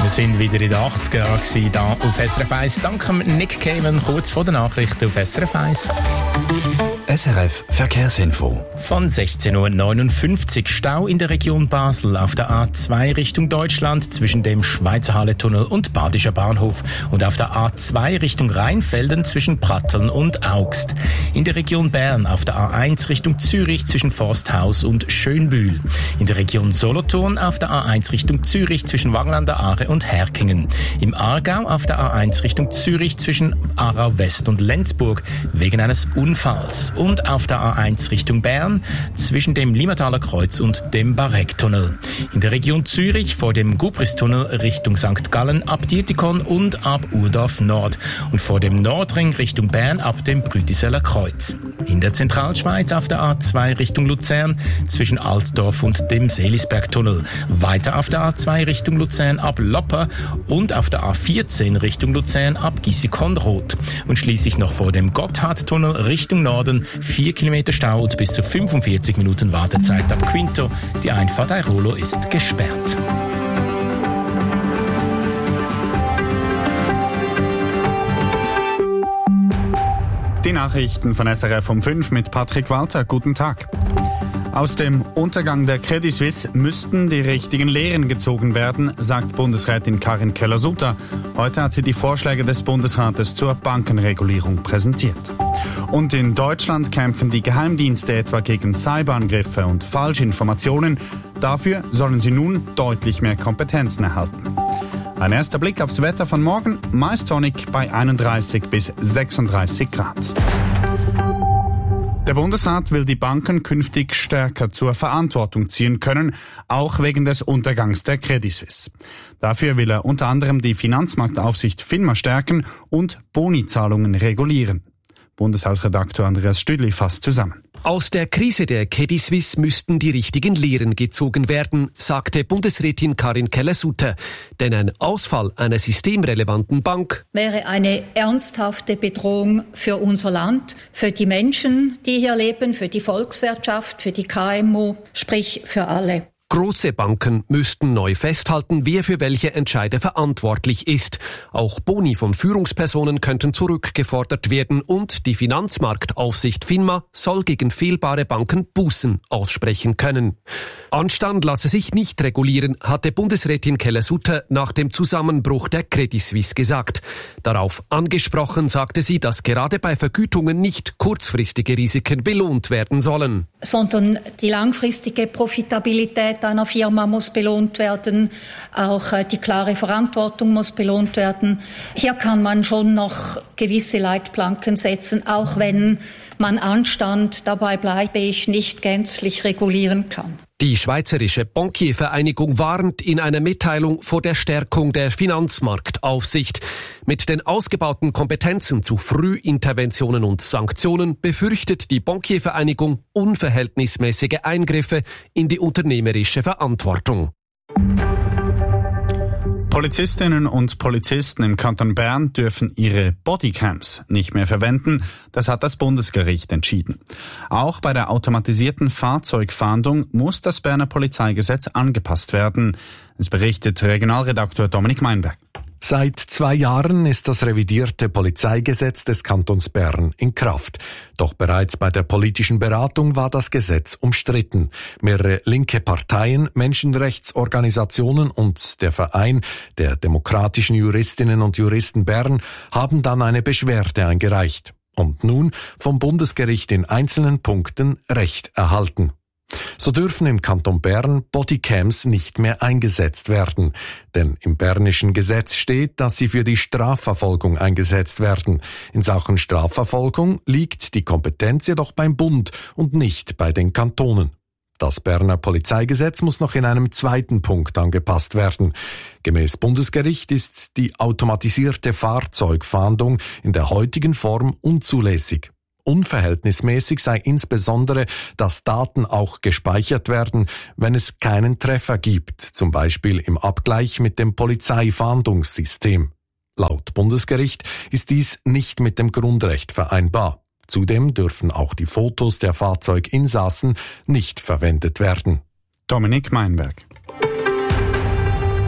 Wir sind wieder in den 80er Jahren hier auf SRF 1. Danke Nick Cayman, kurz vor den Nachrichten auf SRF 1. SRF Verkehrsinfo. Von 16.59 Uhr Stau in der Region Basel auf der A2 Richtung Deutschland zwischen dem Schweizer Halle-Tunnel und Badischer Bahnhof und auf der A2 Richtung Rheinfelden zwischen Pratteln und Augst. In der Region Bern auf der A1 Richtung Zürich zwischen Forsthaus und Schönbühl. In der Region Solothurn auf der A1 Richtung Zürich zwischen Wagenlander Aare und Herkingen. Im Aargau auf der A1 Richtung Zürich zwischen Aarau West und Lenzburg wegen eines Unfalls. Und auf der A1 Richtung Bern zwischen dem Limmataler Kreuz und dem Barecktunnel. In der Region Zürich vor dem Gubristunnel Richtung St. Gallen ab Dietikon und ab Urdorf Nord und vor dem Nordring Richtung Bern ab dem Brütiseller Kreuz. In der Zentralschweiz auf der A2 Richtung Luzern zwischen Altdorf und dem Seelisbergtunnel. Weiter auf der A2 Richtung Luzern ab Lopper und auf der A14 Richtung Luzern ab Gissikon-Roth. Und schließlich noch vor dem Gotthardtunnel Richtung Norden 4 Kilometer Stau und bis zu 45 Minuten Wartezeit ab Quinto. Die Einfahrt Airolo ist gesperrt. Die Nachrichten von SRF um 5 mit Patrick Walter. Guten Tag. Aus dem Untergang der Credit Suisse müssten die richtigen Lehren gezogen werden, sagt Bundesrätin Karin Keller-Sutter. Heute hat sie die Vorschläge des Bundesrates zur Bankenregulierung präsentiert. Und in Deutschland kämpfen die Geheimdienste etwa gegen Cyberangriffe und Falschinformationen. Dafür sollen sie nun deutlich mehr Kompetenzen erhalten. Ein erster Blick aufs Wetter von morgen, meist sonnig bei 31 bis 36 Grad. Der Bundesrat will die Banken künftig stärker zur Verantwortung ziehen können, auch wegen des Untergangs der Credit Suisse. Dafür will er unter anderem die Finanzmarktaufsicht FINMA stärken und Bonizahlungen regulieren. Bundeshausredakteur Andreas Stüdli fasst zusammen. Aus der Krise der Credit Suisse müssten die richtigen Lehren gezogen werden, sagte Bundesrätin Karin Keller-Sutter. Denn ein Ausfall einer systemrelevanten Bank wäre eine ernsthafte Bedrohung für unser Land, für die Menschen, die hier leben, für die Volkswirtschaft, für die KMU, sprich für alle. Große Banken müssten neu festhalten, wer für welche Entscheide verantwortlich ist. Auch Boni von Führungspersonen könnten zurückgefordert werden und die Finanzmarktaufsicht FINMA soll gegen fehlbare Banken Bußen aussprechen können. Anstand lasse sich nicht regulieren, hatte Bundesrätin Keller-Sutter nach dem Zusammenbruch der Credit Suisse gesagt. Darauf angesprochen sagte sie, dass gerade bei Vergütungen nicht kurzfristige Risiken belohnt werden sollen. Sondern die langfristige Profitabilität einer Firma muss belohnt werden, auch die klare Verantwortung muss belohnt werden. Hier kann man schon noch gewisse Leitplanken setzen, auch wenn man Anstand, dabei bleibe ich, nicht gänzlich regulieren kann. Die Schweizerische Bankiervereinigung warnt in einer Mitteilung vor der Stärkung der Finanzmarktaufsicht. Mit den ausgebauten Kompetenzen zu Frühinterventionen und Sanktionen befürchtet die Bankiervereinigung unverhältnismäßige Eingriffe in die unternehmerische Verantwortung. Polizistinnen und Polizisten im Kanton Bern dürfen ihre Bodycams nicht mehr verwenden. Das hat das Bundesgericht entschieden. Auch bei der automatisierten Fahrzeugfahndung muss das Berner Polizeigesetz angepasst werden. Es berichtet Regionalredakteur Dominik Meinberg. Seit 2 Jahren ist das revidierte Polizeigesetz des Kantons Bern in Kraft. Doch bereits bei der politischen Beratung war das Gesetz umstritten. Mehrere linke Parteien, Menschenrechtsorganisationen und der Verein der demokratischen Juristinnen und Juristen Bern haben dann eine Beschwerde eingereicht und nun vom Bundesgericht in einzelnen Punkten Recht erhalten. So dürfen im Kanton Bern Bodycams nicht mehr eingesetzt werden, denn im bernischen Gesetz steht, dass sie für die Strafverfolgung eingesetzt werden. In Sachen Strafverfolgung liegt die Kompetenz jedoch beim Bund und nicht bei den Kantonen. Das Berner Polizeigesetz muss noch in einem zweiten Punkt angepasst werden. Gemäß Bundesgericht ist die automatisierte Fahrzeugfahndung in der heutigen Form unzulässig. Unverhältnismäßig sei insbesondere, dass Daten auch gespeichert werden, wenn es keinen Treffer gibt, zum Beispiel im Abgleich mit dem Polizeifahndungssystem. Laut Bundesgericht ist dies nicht mit dem Grundrecht vereinbar. Zudem dürfen auch die Fotos der Fahrzeuginsassen nicht verwendet werden. Dominik Meinberg.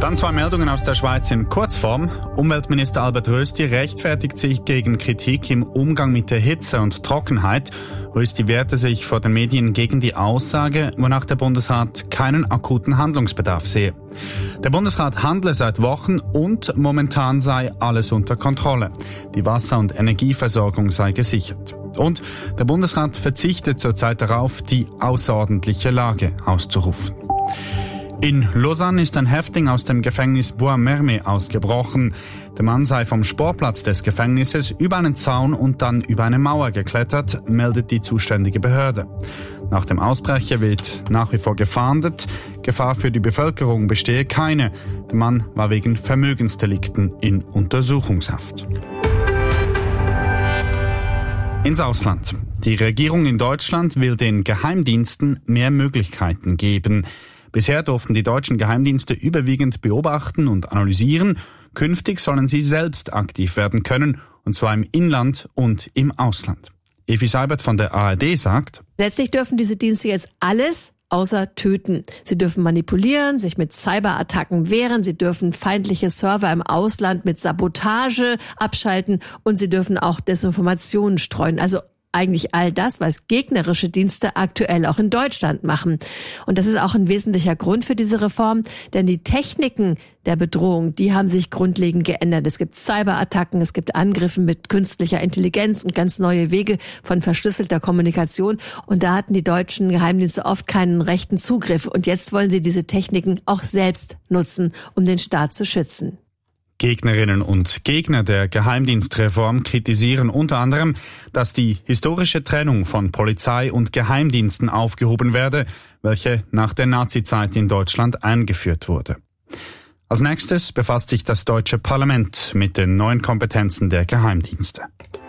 Dann 2 Meldungen aus der Schweiz in Kurzform. Umweltminister Albert Rösti rechtfertigt sich gegen Kritik im Umgang mit der Hitze und Trockenheit. Rösti wehrte sich vor den Medien gegen die Aussage, wonach der Bundesrat keinen akuten Handlungsbedarf sehe. Der Bundesrat handle seit Wochen und momentan sei alles unter Kontrolle. Die Wasser- und Energieversorgung sei gesichert. Und der Bundesrat verzichtet zurzeit darauf, die außerordentliche Lage auszurufen. In Lausanne ist ein Häftling aus dem Gefängnis Bois-Mermet ausgebrochen. Der Mann sei vom Sportplatz des Gefängnisses über einen Zaun und dann über eine Mauer geklettert, meldet die zuständige Behörde. Nach dem Ausbrecher wird nach wie vor gefahndet. Gefahr für die Bevölkerung bestehe keine. Der Mann war wegen Vermögensdelikten in Untersuchungshaft. Ins Ausland. Die Regierung in Deutschland will den Geheimdiensten mehr Möglichkeiten geben. Bisher durften die deutschen Geheimdienste überwiegend beobachten und analysieren. Künftig sollen sie selbst aktiv werden können, und zwar im Inland und im Ausland. Evi Seibert von der ARD sagt: Letztlich dürfen diese Dienste jetzt alles außer töten. Sie dürfen manipulieren, sich mit Cyberattacken wehren, sie dürfen feindliche Server im Ausland mit Sabotage abschalten und sie dürfen auch Desinformationen streuen. Also eigentlich all das, was gegnerische Dienste aktuell auch in Deutschland machen. Und das ist auch ein wesentlicher Grund für diese Reform, denn die Techniken der Bedrohung, die haben sich grundlegend geändert. Es gibt Cyberattacken, es gibt Angriffe mit künstlicher Intelligenz und ganz neue Wege von verschlüsselter Kommunikation. Und da hatten die deutschen Geheimdienste oft keinen rechten Zugriff. Und jetzt wollen sie diese Techniken auch selbst nutzen, um den Staat zu schützen. Gegnerinnen und Gegner der Geheimdienstreform kritisieren unter anderem, dass die historische Trennung von Polizei und Geheimdiensten aufgehoben werde, welche nach der Nazizeit in Deutschland eingeführt wurde. Als nächstes befasst sich das deutsche Parlament mit den neuen Kompetenzen der Geheimdienste.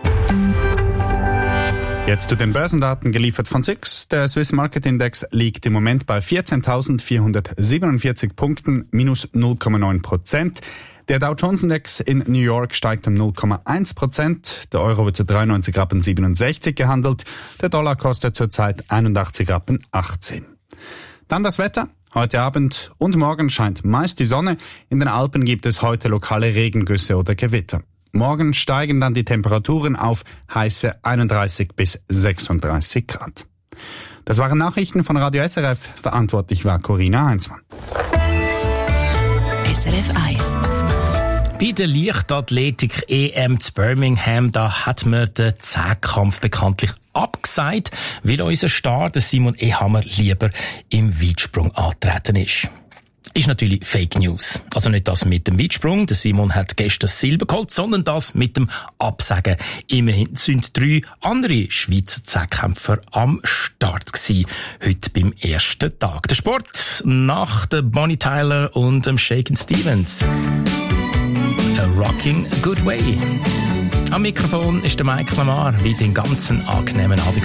Jetzt zu den Börsendaten geliefert von SIX. Der Swiss Market Index liegt im Moment bei 14.447 Punkten, minus 0,9%. Der Dow Jones Index in New York steigt um 0,1%. Der Euro wird zu 93,67 Rappen gehandelt. Der Dollar kostet zurzeit 81,18 Rappen. Dann das Wetter. Heute Abend und morgen scheint meist die Sonne. In den Alpen gibt es heute lokale Regengüsse oder Gewitter. Morgen steigen dann die Temperaturen auf heiße 31 bis 36 Grad. Das waren Nachrichten von Radio SRF. Verantwortlich war Corinna Heinzmann. SRF 1. Bei der Leichtathletik EM zu Birmingham, da hat man den Zehnkampf bekanntlich abgesagt, weil unser Star, der Simon Ehammer, lieber im Weitsprung angetreten ist. Ist natürlich Fake News. Also nicht das mit dem Weitsprung, der Simon hat gestern Silber geholt, sondern das mit dem Absagen. Immerhin sind 3 andere Schweizer Zehnkämpfer am Start gewesen, heute beim ersten Tag. Der Sport nach der Bonnie Tyler und dem Shakin' Stevens. A Rocking Good Way. Am Mikrofon ist der Mike Lamar. Wieder einen ganz angenehmen Abend.